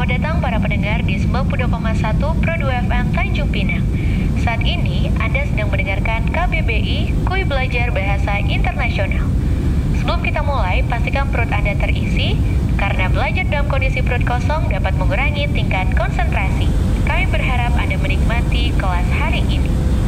Selamat datang para pendengar di 92,1 Pro 2 FM Tanjung Pinang. Saat ini Anda sedang mendengarkan KBBI Kuy Belajar Bahasa Internasional. Sebelum kita mulai, pastikan perut Anda terisi, karena belajar dalam kondisi perut kosong dapat mengurangi tingkat konsentrasi. Kami berharap Anda menikmati kelas hari ini.